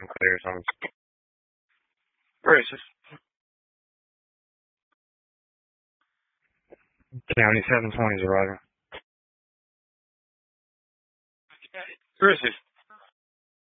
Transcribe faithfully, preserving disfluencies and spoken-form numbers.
and clear zones. Where is this? County seven twenty is arriving. Where is this?